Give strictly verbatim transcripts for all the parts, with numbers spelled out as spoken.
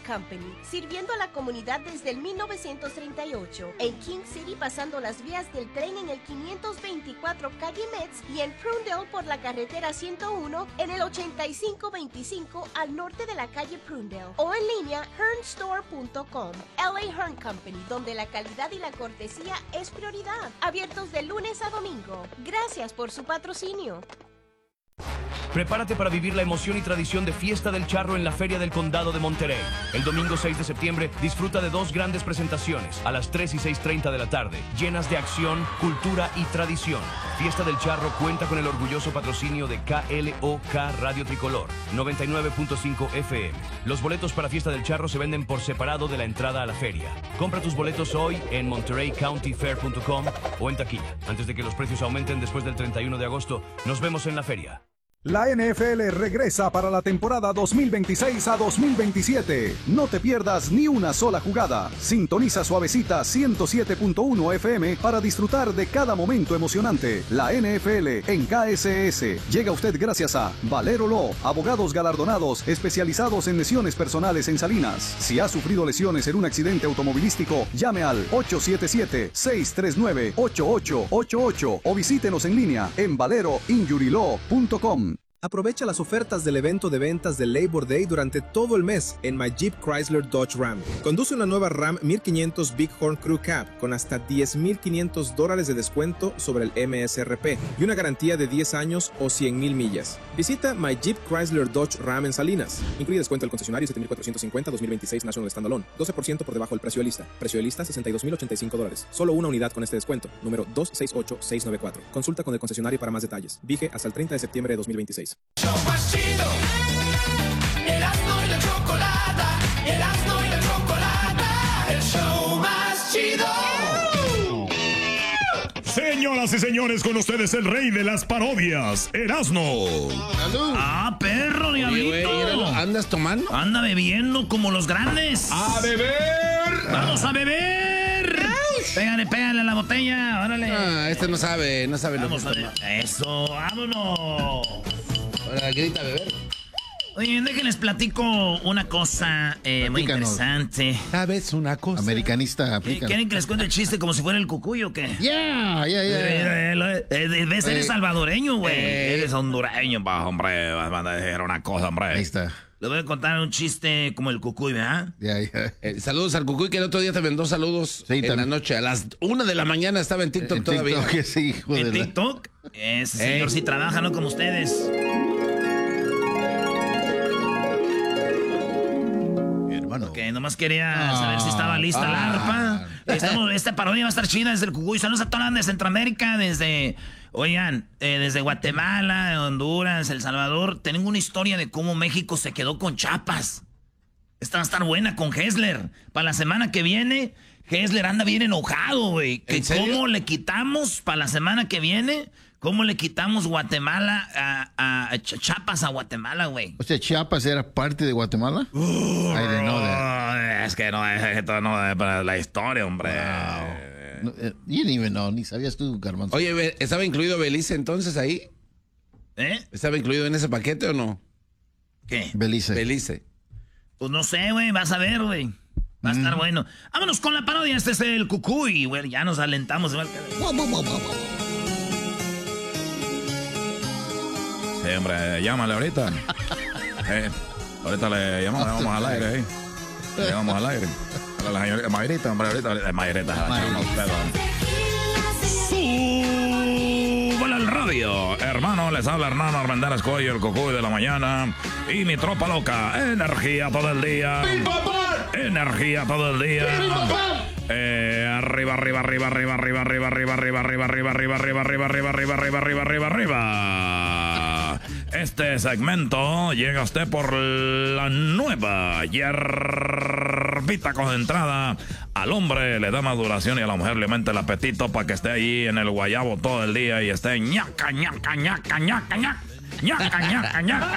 Company, sirviendo a la comunidad desde el mil novecientos treinta y ocho. En King City, pasando las vías del tren en el quinientos veinticuatro calle Metz y en Prudendale por la carretera ciento uno en el ochenta y cinco veinticinco al norte de la calle Prudendale. O en línea, hearn store punto com. L A Hearn Company, donde la calidad y la cortesía es prioridad. Abiertos de lunes a domingo. Gracias por su patrocinio. Prepárate para vivir la emoción y tradición de Fiesta del Charro en la Feria del Condado de Monterey. El domingo seis de septiembre disfruta de dos grandes presentaciones a las tres y seis treinta de la tarde, llenas de acción, cultura y tradición. Fiesta del Charro cuenta con el orgulloso patrocinio de K L O K Radio Tricolor, noventa y nueve punto cinco F M. Los boletos para Fiesta del Charro se venden por separado de la entrada a la feria. Compra tus boletos hoy en monterey county fair punto com o en taquilla. Antes de que los precios aumenten después del treinta y uno de agosto, nos vemos en la feria. La N F L regresa para la temporada dos mil veintiséis a dos mil veintisiete. No te pierdas ni una sola jugada. Sintoniza Suavecita ciento siete punto uno F M para disfrutar de cada momento emocionante. La N F L en K S S llega a usted gracias a Valero Law, abogados galardonados especializados en lesiones personales en Salinas. Si ha sufrido lesiones en un accidente automovilístico, llame al ocho siete siete, seis tres nueve, ocho ocho ocho ocho o visítenos en línea en valero injury law punto com. Aprovecha las ofertas del evento de ventas del Labor Day durante todo el mes en My Jeep Chrysler Dodge Ram. Conduce una nueva Ram mil quinientos Bighorn Crew Cab con hasta diez mil quinientos dólares de descuento sobre el M S R P y una garantía de diez años o cien mil millas. Visita My Jeep Chrysler Dodge Ram en Salinas. Incluye descuento del concesionario siete mil cuatrocientos cincuenta dos mil veintiséis National Standalone. doce por ciento por debajo del precio de lista. Precio de lista sesenta y dos mil ochenta y cinco dólares. Solo una unidad con este descuento. Número dos seis ocho seis nueve cuatro. Consulta con el concesionario para más detalles. Vige hasta el treinta de septiembre de dos mil veintiséis. Show más chido, Erasmo y la Chocolata, Erasmo y la Chocolata, el show más chido. Señoras y señores, con ustedes el rey de las parodias, Erasmo. ¡Salud! ¡Ah, perro, diablito! ¿Andas tomando? Anda bebiendo como los grandes. ¡A beber! ¡Vamos a beber! Pégale, pégale a la botella, órale. Ah, este no sabe, no sabe Vamos lo a que ver. toma. Eso, vámonos. Ahora grita a beber. Oye, déjenles platico una cosa eh, muy interesante. ¿Sabes una cosa? Americanista, aplica. ¿Quieren que les cuente el chiste como si fuera el cucuy o qué? Ya, ya, ya. Debes ser salvadoreño, güey. Eh, Eres hondureño, pa, hombre. Vas a decir una cosa, hombre. Ahí está. Les voy a contar un chiste como el cucuy, ¿verdad? Ya, ya. Eh, saludos al Cucuy, que el otro día te mandó saludos Sí, en también. la noche. A las una de la mañana estaba en TikTok En todavía. TikTok, que sí, hijo de ¿En la- TikTok? Ese señor sí trabaja, ¿no? Como ustedes. Mi hermano. Que nomás quería Ah, saber si estaba lista la ah. arpa. Estamos, esta parodia va a estar chida desde el Cucuy. Saludos a toda la banda de Centroamérica, desde... Oigan, eh, desde Guatemala, Honduras, El Salvador. Tengo una historia de cómo México se quedó con Chiapas. Esta va a estar buena con Hessler. Para la semana que viene, Hessler anda bien enojado, güey. Que ¿En serio? cómo le quitamos para la semana que viene... ¿Cómo le quitamos Guatemala a, a, a Ch- Chiapas a Guatemala, güey? O sea, Chiapas era parte de Guatemala. I didn't know that. Es que no, esto no es para la historia, hombre. No, eh, you didn't even know, ni sabías tú, Garbanzo. Oye, Be- ¿estaba incluido Belice entonces ahí? ¿Eh? ¿Estaba incluido en ese paquete o no? ¿Qué? Belice. Belice. Pues no sé, güey, vas a ver, güey. Va a estar bueno. Vámonos con la parodia, este es el Cucuy, güey. Ya nos alentamos. Igual que... Sí, hombre, llámale ahorita. Eh, ahorita le llamamos, le llamamos al aire, ¿eh? Le llamamos al aire. A la señorita Mayrita, hombre, ahorita. Mayrita, Súbale al radio. Hermano, les habla Hernán Armendáriz Cuello, el Cucuy de la mañana. Y mi tropa loca. Energía todo el día. Energía todo el día. Eh, arriba, arriba, arriba, arriba, arriba, arriba, arriba, arriba, arriba, arriba, arriba, arriba, arriba, arriba, arriba, arriba, arriba, arriba, arriba. Este segmento llega a usted por la nueva hierbita concentrada. Al hombre le da maduración y a la mujer le aumenta el apetito para que esté ahí en el guayabo todo el día y esté ñaca, ñaca, ñaca, ñaca, ñaca, ñaca, ñaca, ñaca.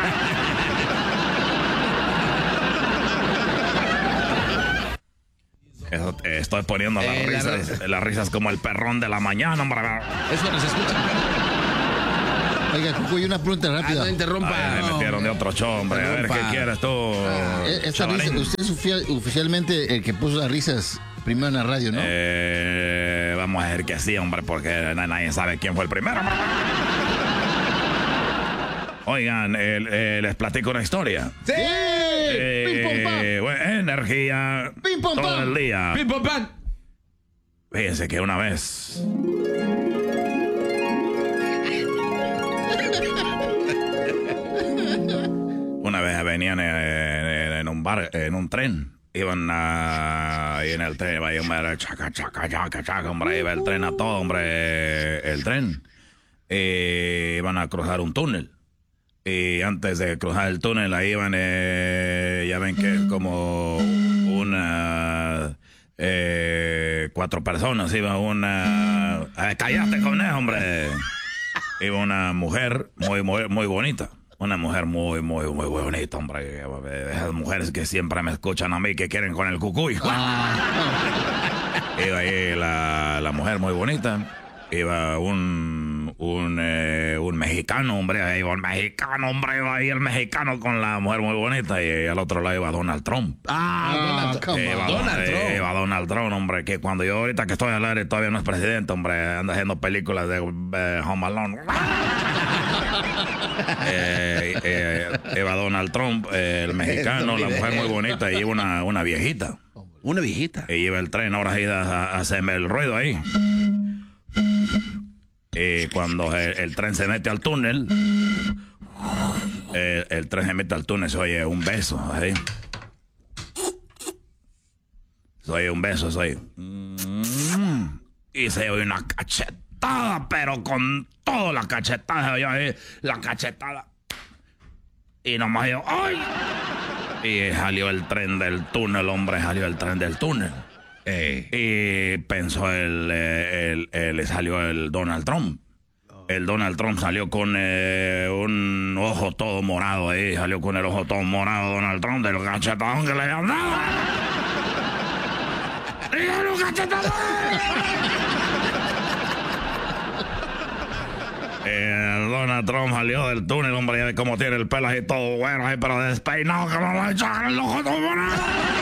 Eso, eh, estoy poniendo las Eh, la risas, las risas como el perrón de la mañana, hombre. Eso no se escucha. Oiga, Cucuy, una pregunta rápida. Ah, no interrumpa. Ay, me metieron de otro show, hombre. A ver, ¿qué quieres tú? Eh, esta risa, usted es oficial- oficialmente el que puso las risas primero en la radio, ¿no? Eh, vamos a ver que sí, hombre, porque nadie sabe quién fue el primero. Oigan, eh, eh, les platico una historia. ¡Sí! Eh, ¡Pim, pom, pam! bueno, energía ¡Pim, pom, todo pam! el día. ¡Pim, pom, pam! Fíjense que una vez... Una vez venían en, en- en un bar, en un tren. Iban a... Y en el tren iba a ir, chaca, chaca, chaca, chaca, hombre. Iba el tren a todo, hombre. El tren. Y iban a cruzar un túnel. Y antes de cruzar el túnel, ahí iban, eh, ya ven que es como una... Eh, cuatro personas. Iba una... Eh, cállate con eso, hombre. Iba una mujer muy, muy, muy bonita. Una mujer muy, muy, muy bonita, hombre. Esas mujeres que siempre me escuchan a mí que quieren con el cucuy. Iba ahí la, la mujer muy bonita. Iba un, un, eh, un mexicano, hombre. Ahí iba un mexicano, hombre. Iba ahí el mexicano con la mujer muy bonita. Y al otro lado iba Donald Trump. Ah, Donald Trump. Iba Donald eh, Trump. Iba Donald Trump, hombre. Que cuando yo ahorita que estoy al aire todavía no es presidente, hombre. Anda haciendo películas de eh, Home Alone. eh, eh, iba Donald Trump, eh, el mexicano, la mujer muy bonita. Y iba una, una viejita. Una viejita. Y iba el tren, ahora sí a, a hacerme el ruido ahí. Y cuando el, el tren se mete al túnel, el, el tren se mete al túnel, se oye un beso ahí. Se oye un beso, se oye. Y se oye una cachetada, pero con toda la cachetada, se oye ahí, la cachetada. Y nomás yo, ¡ay! Y salió el tren del túnel, hombre, salió el tren del túnel. Eh, y pensó el, eh, el, el, le salió el Donald Trump. El Donald Trump salió con eh, un ojo todo morado ahí. Salió con el ojo todo morado Donald Trump del cachetadón que le habían dado. ¡Y un cachetadón! El Donald Trump salió del túnel, hombre, ya ve cómo tiene el pelo así todo bueno, ahí, pero despeinado, que no le echan el ojo todo morado.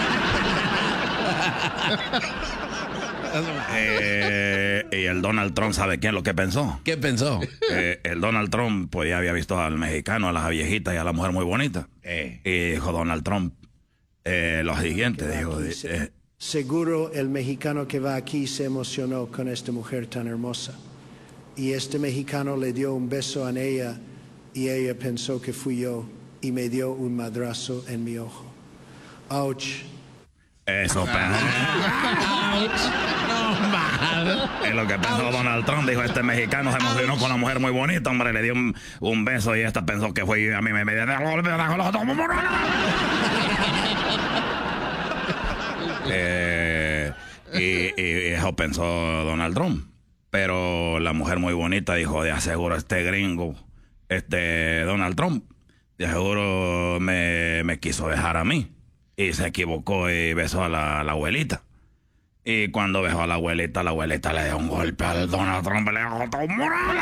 eh, y el Donald Trump, ¿sabe qué es lo que pensó? ¿Qué pensó? Eh, el Donald Trump, pues ya había visto al mexicano, a la viejita y a la mujer muy bonita. Eh. Y dijo Donald Trump eh, lo siguiente, dijo... Eh, Seguro el mexicano que va aquí se emocionó con esta mujer tan hermosa. Y este mexicano le dio un beso a ella y ella pensó que fui yo y me dio un madrazo en mi ojo. Ouch. Eso, es lo que pensó Donald Trump. Dijo, este mexicano se emocionó con la mujer muy bonita, hombre, le dio un, un beso y esta pensó que fue yo, a mí me me eh, y, y eso pensó Donald Trump. Pero la mujer muy bonita dijo, de aseguro este gringo, este Donald Trump, de seguro me, me quiso dejar a mí. Y se equivocó y besó a la, a la abuelita. Y cuando besó a la abuelita, la abuelita le dio un golpe al Donald Trump, le dijo, ¡todo morado!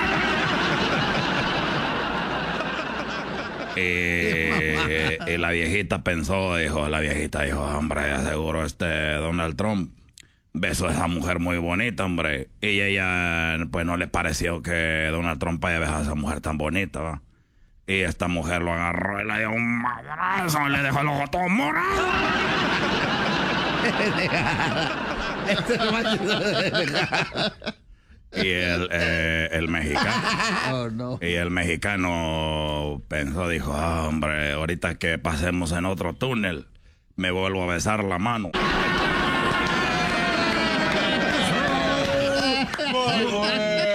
y, y la viejita pensó, dijo, la viejita dijo, hombre, seguro este Donald Trump besó a esa mujer muy bonita, hombre. Y ella, pues, no le pareció que Donald Trump haya besado a esa mujer tan bonita, ¿va? Y esta mujer lo agarró y le dio un madrazo y le dejó el ojo todo morado. Y el, eh, el mexicano oh, no. Y el mexicano pensó, dijo, ah, hombre, ahorita que pasemos en otro túnel, me vuelvo a besar la mano. Muy bueno.